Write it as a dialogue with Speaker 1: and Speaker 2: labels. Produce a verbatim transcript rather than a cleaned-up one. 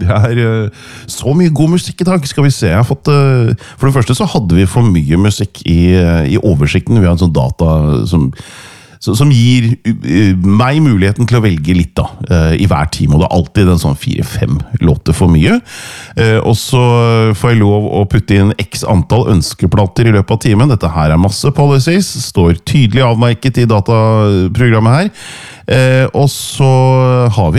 Speaker 1: er uh, så mye god musikk i dag. Skal vi se, jeg har fått... Uh, for det første så hadde vi for mye musikk i, uh, i oversikten. Vi har en sånn data som... som gir meg muligheten til å velge litt da, i hver time, og det er alltid en sånn fire-fem låter for mye. Og så får jeg lov å putte inn x antall ønskeplater i løpet av timen. Dette her er masse policies, står tydelig avmerket i dataprogrammet her. Og så har vi